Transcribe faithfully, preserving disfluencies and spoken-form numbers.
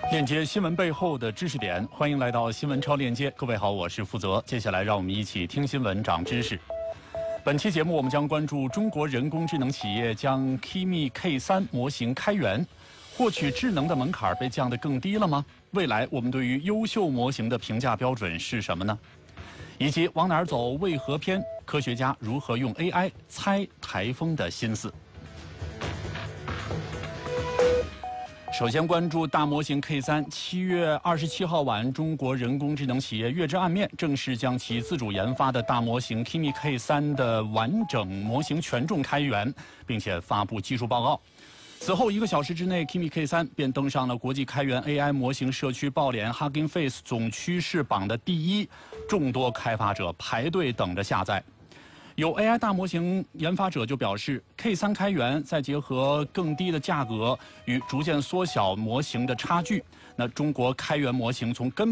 链接新闻背后的知识点，欢迎来到新闻超链接。各位好，我是负责。接下来让我们一起听新闻长知识。本期节目我们将关注中国人工智能企业将 Kimi K 三 模型开源，获取智能的门槛被降得更低了吗？未来我们对于优秀模型的评价标准是什么呢？以及往哪儿走为何偏？科学家如何用 A I 猜台风的心思？首先关注大模型 K 三，七月二十七号晚，中国人工智能企业月之暗面正式将其自主研发的大模型 Kimi K 三 的完整模型权重开源，并且发布技术报告。此后一个小时之内 ，Kimi K 三 便登上了国际开源 A I 模型社区爆脸 Hugging Face 总趋势榜的第一，众多开发者排队等着下载。有 A I 大模型研发者就表示 ，K 三 开源再结合更低的价格与逐渐缩小模型的差距，那中国开源模型从根